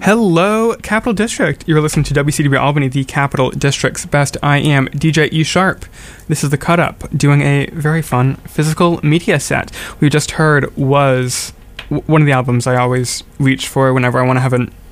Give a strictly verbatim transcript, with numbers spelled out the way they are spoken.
Hello, Capital District. You're listening to W C W Albany, the Capital District's best. I am D J E Sharp. This is The Cut Up, doing a very fun physical media set. We just heard was w- one of the albums I always reach for whenever I want to have an